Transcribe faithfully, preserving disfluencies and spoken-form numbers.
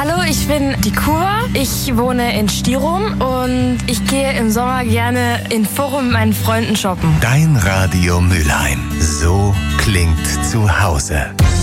Hallo, ich bin die Kuba. Ich wohne in Stirum und ich gehe im Sommer gerne in Forum mit meinen Freunden shoppen. Dein Radio Mülheim. So klingt zu Hause.